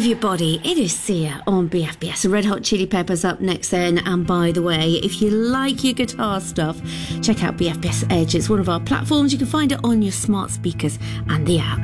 Move your body. It is Sia on BFBS. Red Hot Chili Peppers up next then. And by the way, if you like your guitar stuff, check out BFBS Edge. It's one of our platforms. You can find it on your smart speakers and the app.